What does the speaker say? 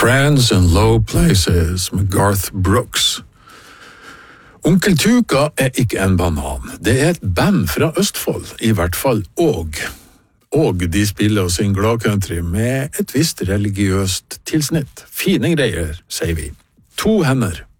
Friends in Low Places med Garth Brooks. Onkel Tuka ikke en banan. Det et band fra Østfold, i hvert fall Og de spiller og synger gladcountry med et visst religiøst tilsnitt. Fine greier, sier vi. 2 hender.